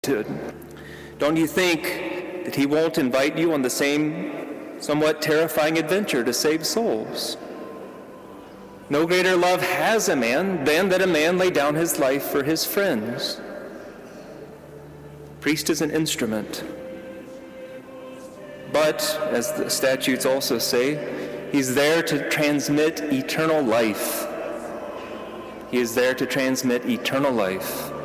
Don't you think that he won't invite you on the same somewhat terrifying adventure to save souls? No greater love has a man than that a man lay down his life for his friends. Priest is an instrument. But, as the statutes also say, he's there to transmit eternal life. He is there to transmit eternal life.